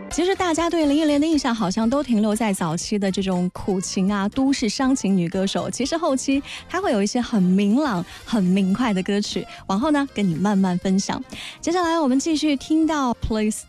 其实大家对林忆莲的印象好像都停留在早期的这种苦情啊、都市伤情女歌手。其实后期她会有一些很明朗、很明快的歌曲，往后呢跟你慢慢分享。接下来我们继续听到 Please